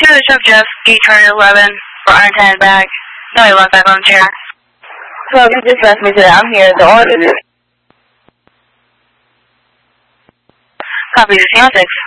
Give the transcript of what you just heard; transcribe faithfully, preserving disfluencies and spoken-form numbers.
another truck just eight twenty eleven for unattended bag. No, he left back on the chair. twelve, you just left me today. I'm here. The order is... Copy, zero six.